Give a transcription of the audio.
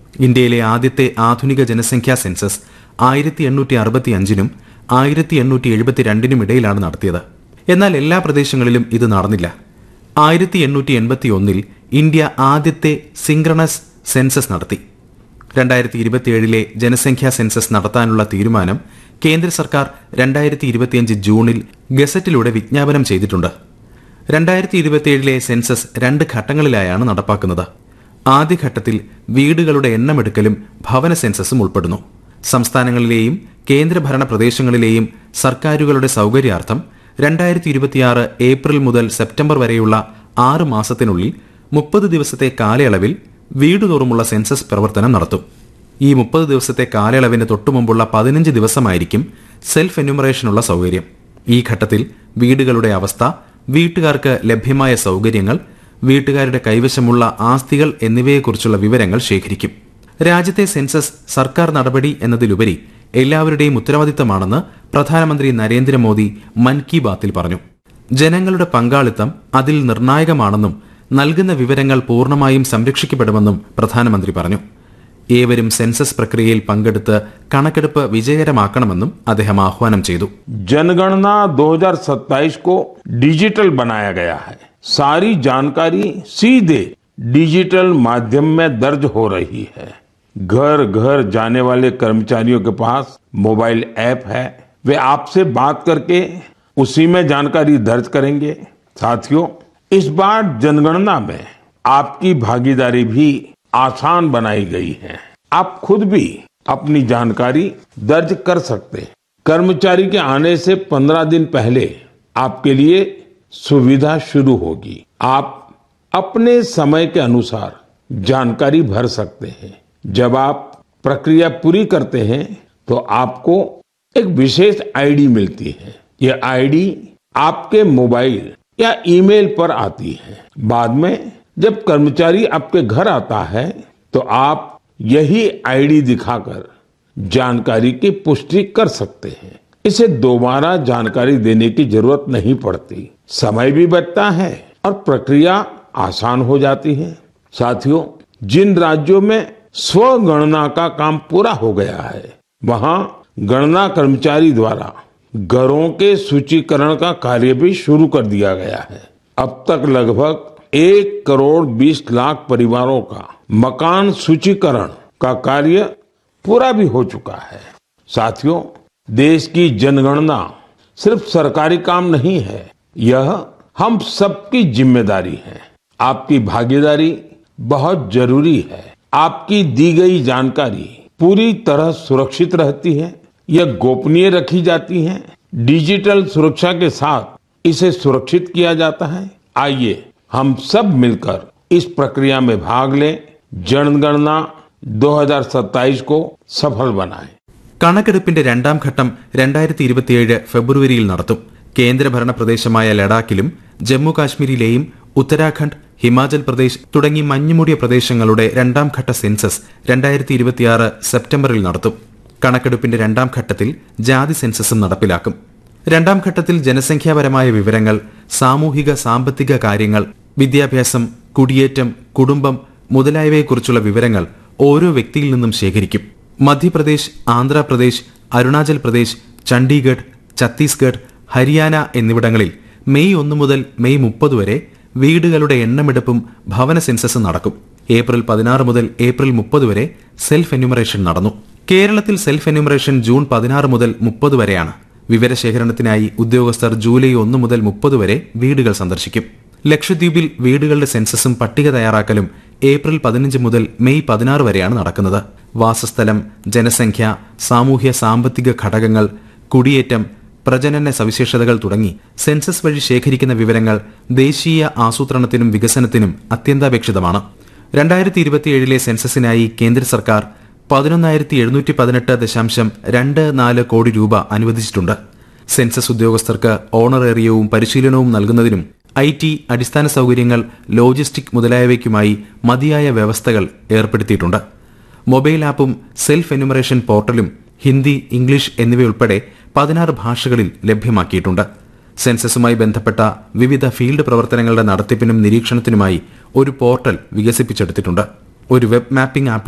ഇന്ത്യയിലെ ആദ്യത്തെ ആധുനിക ജനസംഖ്യാ സെൻസസ് 1865-നും 1872-നും ഇടയിലാണ് നടത്തിയത്. എന്നാൽ എല്ലാ പ്രദേശങ്ങളിലും ഇത് നടന്നില്ല. 1881-ൽ ഇന്ത്യ ആദ്യത്തെ സിൻക്രണസ് സെൻസസ് നടത്തി. 2027-ലെ ജനസംഖ്യാ സെൻസസ് നടത്താനുള്ള തീരുമാനം കേന്ദ്ര സർക്കാർ 2025 ജൂണിൽ ഗസറ്റിലൂടെ വിജ്ഞാപനം ചെയ്തിട്ടുണ്ട്. 2027-ലെ സെൻസസ് 2 ഘട്ടങ്ങളിലായാണ് നടപ്പാക്കുന്നത്. ആദ്യഘട്ടത്തിൽ വീടുകളുടെ എണ്ണമെടുക്കലും ഭവന സെൻസസും ഉൾപ്പെടുന്നു. സംസ്ഥാനങ്ങളിലെയും കേന്ദ്രഭരണ പ്രദേശങ്ങളിലെയും സർക്കാരുകളുടെ സൌകര്യാർത്ഥം 2026 ഏപ്രിൽ മുതൽ സെപ്റ്റംബർ വരെയുള്ള 6 മാസത്തിനുള്ളിൽ 30 ദിവസത്തെ കാലയളവിൽ വീടുതോറുമുള്ള സെൻസസ് പ്രവർത്തനം നടത്തും. ഈ 30 ദിവസത്തെ കാലയളവിന് തൊട്ടുമുമ്പുള്ള 15 ദിവസമായിരിക്കും സെൽഫ് എന്യൂമറേഷനുള്ള സൌകര്യം. ഈ ഘട്ടത്തിൽ വീടുകളുടെ അവസ്ഥ, വീട്ടുകാർക്ക് ലഭ്യമായ സൌകര്യങ്ങൾ, വീട്ടുകാരുടെ കൈവശമുള്ള ആസ്തികൾ എന്നിവയെക്കുറിച്ചുള്ള വിവരങ്ങൾ ശേഖരിക്കും. രാജ്യത്തെ സെൻസസ് സർക്കാർ നടപടി എന്നതിലുപരി എല്ലാവരുടെയും ഉത്തരവാദിത്തമാണെന്ന് പ്രധാനമന്ത്രി നരേന്ദ്രമോദി മൻ കി ബാത്തിൽ പറഞ്ഞു. ജനങ്ങളുടെ പങ്കാളിത്തം അതിൽ നിർണായകമാണെന്നും നൽകുന്ന വിവരങ്ങൾ പൂർണ്ണമായും സംരക്ഷിക്കപ്പെടുമെന്നും പ്രധാനമന്ത്രി പറഞ്ഞു. ഏവരും സെൻസസ് പ്രക്രിയയിൽ പങ്കെടുത്ത് കണക്കെടുപ്പ് വിജയകരമാക്കണമെന്നും അദ്ദേഹം ആഹ്വാനം ചെയ്തു. जनगणना 2027 को डिजिटल बनाया गया है. सारी जानकारी सीधे डिजिटल माध्यम में दर्ज हो रही है. घर घर जाने वाले कर्मचारियों के पास मोबाइल ऐप है. वे आपसे बात करके उसी में जानकारी दर्ज करेंगे. साथियों, इस बार जनगणना में आपकी भागीदारी भी आसान बनाई गई है. आप खुद भी अपनी जानकारी दर्ज कर सकते हैं. कर्मचारी के आने से 15 दिन पहले आपके लिए सुविधा शुरू होगी. आप अपने समय के अनुसार जानकारी भर सकते हैं. जब आप प्रक्रिया पूरी करते हैं तो आपको एक विशेष आईडी मिलती है. यह आईडी आपके मोबाइल या ईमेल पर आती है. बाद में जब कर्मचारी आपके घर आता है तो आप यही आईडी दिखाकर जानकारी की पुष्टि कर सकते हैं. इसे दोबारा जानकारी देने की जरूरत नहीं पड़ती. समय भी बचता है और प्रक्रिया आसान हो जाती है. साथियों, जिन राज्यों में स्वगणना का काम पूरा हो गया है, वहां गणना कर्मचारी द्वारा घरों के सूचीकरण का कार्य भी शुरू कर दिया गया है. अब तक लगभग 1,20,00,000 परिवारों का मकान सूचीकरण का कार्य पूरा भी हो चुका है. साथियों, देश की जनगणना सिर्फ सरकारी काम नहीं है, यह हम सबकी जिम्मेदारी है. आपकी भागीदारी बहुत जरूरी है. आपकी दी गई जानकारी पूरी तरह सुरक्षित रहती है. यह गोपनीय रखी जाती है. डिजिटल सुरक्षा के साथ इसे सुरक्षित किया जाता है. आइए हम सब मिलकर इस प्रक्रिया में भाग लें. जनगणना 2027 को सफल बनाएं. കണക്കെടുപ്പിന്റെ രണ്ടാം ഘട്ടം 2027 ഫെബ്രുവരിയിൽ നടത്തും. കേന്ദ്രഭരണ പ്രദേശമായ ലഡാക്കിലും ജമ്മു കാശ്മീരിലെയും ഉത്തരാഖണ്ഡ്, ഹിമാചൽ പ്രദേശ് തുടങ്ങി മഞ്ഞുമൂടിയ പ്രദേശങ്ങളുടെ രണ്ടാം ഘട്ട സെൻസസ് 2026 സെപ്റ്റംബറിൽ നടത്തും. കണക്കെടുപ്പിന്റെ രണ്ടാം ഘട്ടത്തിൽ ജാതി സെൻസസും നടപ്പിലാക്കും. രണ്ടാം ഘട്ടത്തിൽ ജനസംഖ്യാപരമായ വിവരങ്ങൾ, സാമൂഹിക സാമ്പത്തിക കാര്യങ്ങൾ, വിദ്യാഭ്യാസം, കുടിയേറ്റം, കുടുംബം മുതലായവയെക്കുറിച്ചുള്ള വിവരങ്ങൾ ഓരോ വ്യക്തിയിൽ നിന്നും ശേഖരിക്കും. മധ്യപ്രദേശ്, ആന്ധ്രാപ്രദേശ്, അരുണാചൽ പ്രദേശ്, ചണ്ഡീഗഡ്, ഛത്തീസ്ഗഡ്, ഹരിയാന എന്നിവിടങ്ങളിൽ മെയ് 1 മുതൽ മെയ് 30 വരെ വീടുകളുടെ എണ്ണമെടുപ്പും ഭവന സെൻസസും നടക്കും. ഏപ്രിൽ 16 മുതൽ ഏപ്രിൽ 30 വരെ സെൽഫ് എന്യൂമറേഷൻ നടന്നു. കേരളത്തിൽ സെൽഫ് എന്യൂമറേഷൻ ജൂൺ 16 മുതൽ 30 വരെയാണ്. വിവരശേഖരണത്തിനായി ഉദ്യോഗസ്ഥർ ജൂലൈ 1 മുതൽ 30 വരെ വീടുകൾ സന്ദർശിക്കും. ലക്ഷദ്വീപിൽ വീടുകളുടെ സെൻസസും പട്ടിക തയ്യാറാക്കലും ഏപ്രിൽ 15 മുതൽ മെയ് 16 വരെയാണ് നടക്കുന്നത്. വാസസ്ഥലം, ജനസംഖ്യ, സാമൂഹ്യ സാമ്പത്തിക ഘടകങ്ങൾ, കുടിയേറ്റം, പ്രജനന സവിശേഷതകൾ തുടങ്ങി സെൻസസ് വഴി ശേഖരിക്കുന്ന വിവരങ്ങൾ ദേശീയ ആസൂത്രണത്തിനും വികസനത്തിനും അത്യന്താപേക്ഷിതമാണ്. 2027 സെൻസസിനായി കേന്ദ്ര സർക്കാർ 11,718.24 കോടി രൂപ അനുവദിച്ചിട്ടുണ്ട്. സെൻസസ് ഉദ്യോഗസ്ഥർക്ക് ഓണറേറിയവും പരിശീലനവും നൽകുന്നതിനും IT, അടിസ്ഥാന സൌകര്യങ്ങൾ, ലോജിസ്റ്റിക് മുതലായവയ്ക്കുമായി മതിയായ വ്യവസ്ഥകൾ ഏർപ്പെടുത്തിയിട്ടുണ്ട്. മൊബൈൽ ആപ്പും സെൽഫ് എന്യൂമറേഷൻ പോർട്ടലും ഹിന്ദി, ഇംഗ്ലീഷ് എന്നിവയുൾപ്പെടെ 16 ഭാഷകളിൽ ലഭ്യമാക്കിയിട്ടുണ്ട്. സെൻസസുമായി ബന്ധപ്പെട്ട വിവിധ ഫീൽഡ് പ്രവർത്തനങ്ങളുടെ നടത്തിപ്പിനും നിരീക്ഷണത്തിനുമായി ഒരു പോർട്ടൽ വികസിപ്പിച്ചെടുത്തിട്ടുണ്ട്. ഒരു വെബ് മാപ്പിംഗ്